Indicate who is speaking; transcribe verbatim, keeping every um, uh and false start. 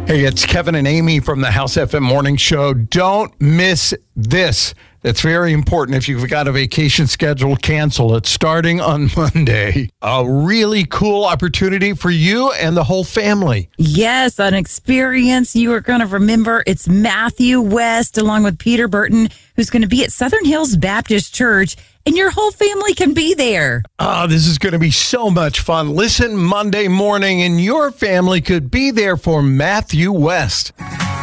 Speaker 1: Hey, it's Kevin and Amy from the House F M Morning Show. Don't miss this. It's very important. If you've got a vacation scheduled, cancel it starting on Monday. A really cool opportunity for you and the whole family.
Speaker 2: Yes, an experience you are going to remember. It's Matthew West along with Peter Burton, who's going to be at Southern Hills Baptist Church, and your whole family can be there.
Speaker 1: Oh, this is going to be so much fun. Listen Monday morning, and your family could be there for Matthew West.